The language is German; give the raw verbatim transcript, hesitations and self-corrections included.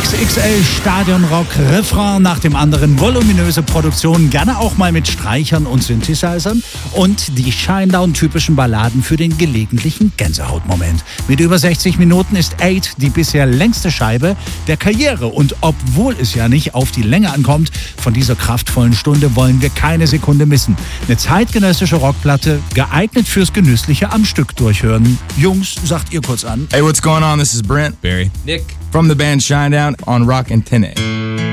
X X L Stadionrock, Refrain nach dem anderen, voluminöse Produktionen, gerne auch mal mit Streichern und Synthesizern und die Shinedown-typischen Balladen für den gelegentlichen Gänsehautmoment. Mit über sechzig Minuten ist Eight die bisher längste Scheibe der Karriere und obwohl es ja nicht auf die Länge ankommt, von dieser kraftvollen Stunde wollen wir keine Sekunde missen. Eine zeitgenössische Rockplatte, geeignet fürs genüssliche am Stück durchhören. Jungs, sagt ihr kurz an. Hey, what's going on? This is Brent. Barry. Nick. From the band Shinedown on Rock and ten A.